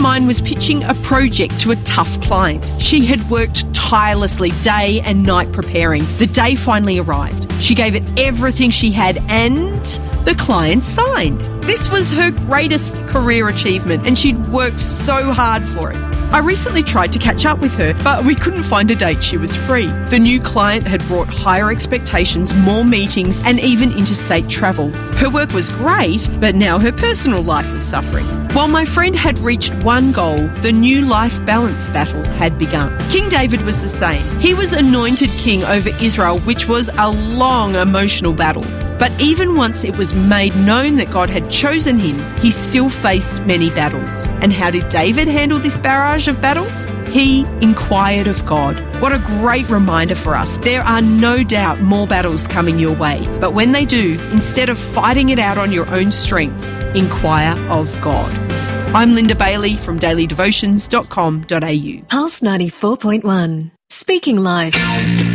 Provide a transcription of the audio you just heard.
mine was pitching a project to a tough client. She had worked tirelessly day and night preparing. The day finally arrived. She gave it everything she had and the client signed. This was her greatest career achievement and she'd worked so hard for it. I recently tried to catch up with her, but we couldn't find a date she was free. The new client had brought higher expectations, more meetings, and even interstate travel. Her work was great, but now her personal life was suffering. While my friend had reached one goal, the new life balance battle had begun. King David was the same. He was anointed king over Israel, which was a long emotional battle. But even once it was made known that God had chosen him, he still faced many battles. And how did David handle this barrage of battles? He inquired of God. What a great reminder for us. There are no doubt more battles coming your way. But when they do, instead of fighting it out on your own strength, inquire of God. I'm Linda Bailey from dailydevotions.com.au. Pulse 94.1. Speaking Life.